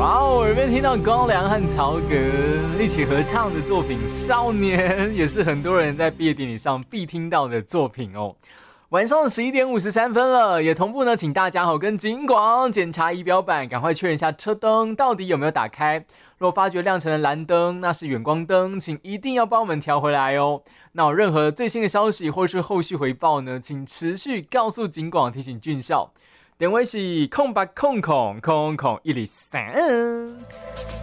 哇哦，耳边听到高粱和曹格一起合唱的作品《少年》，也是很多人在毕业典礼上必听到的作品哦。晚上11:53了，也同步呢，请大家跟警广检查仪表板，赶快确认一下车灯到底有没有打开。若发觉亮成了蓝灯，那是远光灯，请一定要帮我们调回来哦。那有任何最新的消息或是后续回报呢，请持续告诉警广，提醒军校。电话是0800000103。